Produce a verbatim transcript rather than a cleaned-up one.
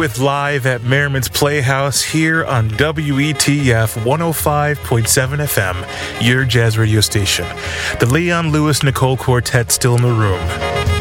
with Live at Merriman's Playhouse here on W E T F one oh five point seven F M, your jazz radio station. The Leon Lewis Nicole Quartet still in the room.